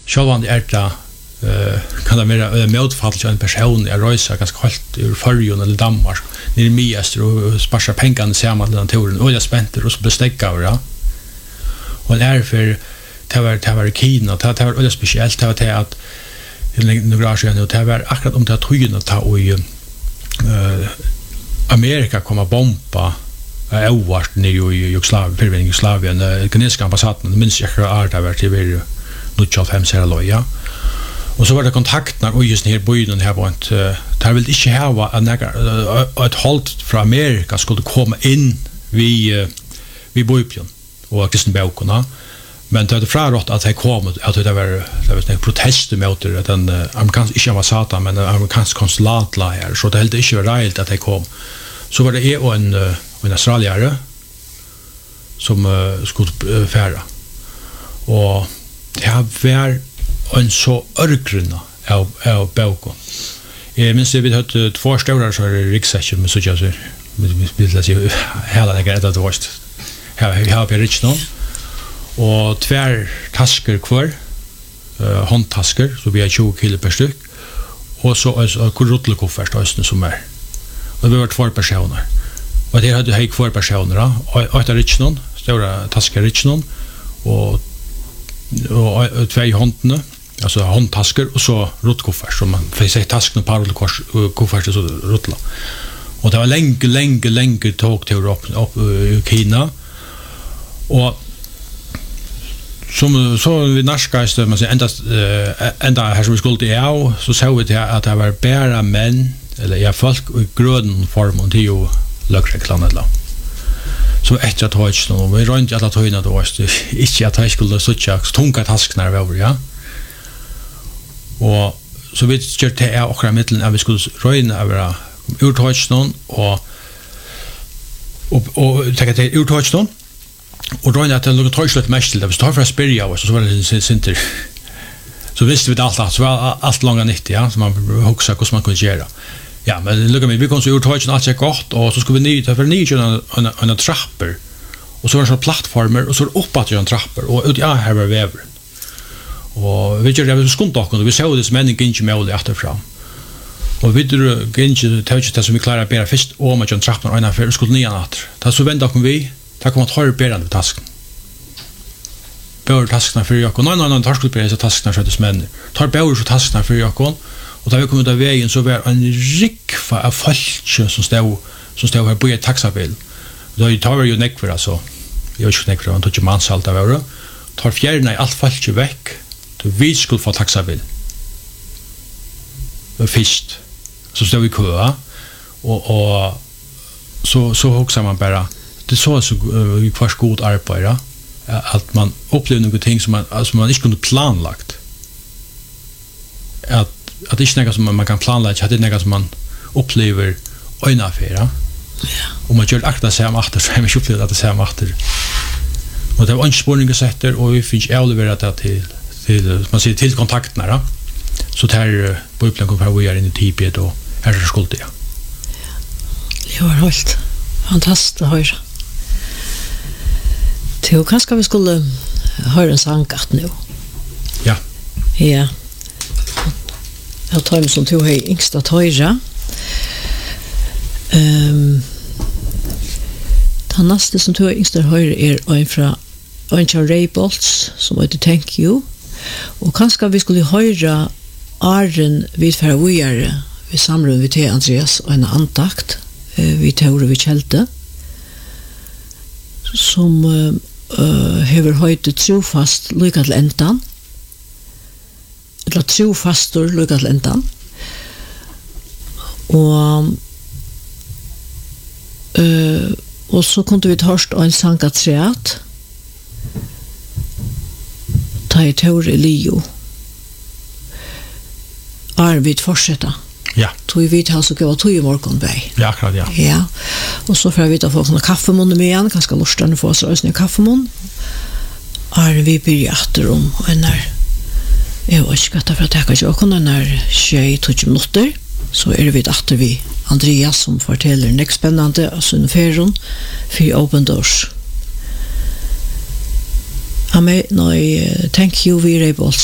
självande det kan det vara medfall till en person är resa ganska halt ur Färjön eller Danmark ner i Miester och sparsa pengarna samman till naturen och jag spänter och så bestäcka ja. Och därför det var Kina det var speciellt det var det att några år sedan det var akkurat om det trygen att ta och Amerika kommer bomba överst ner i Jugoslavien kinesiska ambassaden minns jag att det var till 95 så här ja. Och så var det kontakterna och just ner på byn här var inte det vill inte ha ett halt från Amerika skulle komma in vi byn och kristen baukorna men det fraråt att det kom att det var en protest mot det den amerikanska inte ambassaden men amerikansk konsulat här så det helt inte var rätt att det kom så var det en australiare som skulle färra och det var en så örgrunna av bauken. Jag minns vi hade två stora så rikssäcken med så jag så vill säga hela det där det var har vi Richmond och två tasker kvar handtasker så vi har 20 kilo per styck och så en korotlekoffert östen som är och vi var två personer och det hade jag kvar personer och ett Richmond stora tasker Richmond och två handtarna alltså handtasker och så rotkoffert som man får säga tasken och parolkoffert så rotla och det var länge tåg till upp i Kina och som så vi narskaste man säger ända här som vi skulle till så såg vi att det var bara män eller folk i grön form och till lökreklandet då så efter att höjts och vi runt alla höjna då var det inte att jag skulle så tunga tasknar över ja och så vi körde det också mitten av vi skulle röjna över uthöjston och ta det uthöjston och röjna att det låg trösligt mest till det vi står för spirja och så var det center så visste vi allt så var allt långa nytt ja så man huxar hur man kunde göra ja men lugga mig vi kom så uthöjston allt är gott och så skulle vi ta för en trappor och så var det så plattformar och så uppåt en trappor och ut ja här var väver och vi gjorde det skunt och vi såg det som en inte möjligt efterfram och vi gjorde inte touch det som vi klarar bära först och med en trappa och en affär skulle ner att ta så vända kom vi ta kommer att höra bära den tasken bör taskarna för jag och någon tar skulle bära så taskarna så det men tar bära så taskarna för jag och då vi kommer ut vägen så var en rikfa av folk som stod här på ett taxabil då tar vi ju näck för alltså jag vet inte näck för man tar mansalt av öra tar fjärna i allt folk väck vi skulle få taxabil först så står vi kö och så huxar man bara det så kvar god arbete att man upplever något ting som man inte kunde planlagt att det inte är något som man kan planlägga att det är något som man upplever öjna affärer och man gör akta sig om efter så jag upplevde att det ser om efter och det var en spårningssätter och vi finns avleverat det till man ser till kontakterna då. Så där på uppland kommer vi in i tipet och här är skuldet ja. Det var helt fantastiskt att höra. Till kanske vi skulle höra en sångart nu. Ja. Ja. Jag tar mig som tog hej yngsta höra. Den nästa som tog yngsta höra är en från Angel Raybolts som heter Thank You. Och kanske vi skulle höra Arren vid Färöare vi samlar vi till Andreas och en antakt vi Tore vi Kjelte som hever höjt trofast lyckat läntan eller trofastor lyckat läntan och så kunde vi hörst en sangatreat ta i Tore Leo Arvid fortsätta. Ja. Tog vi har så gå i morgon bäj. Ja, klart ja. Ja. Och så får vi ta få såna kaffemun med igen, kanske lustan få så en kaffemun. Arvid blir efter om en när jag ska ta för att jag kan kunna när 22 minuter så är vi efter vi Andreas som fortäller en spännande alltså ferron för Open Doors. Thank you, vi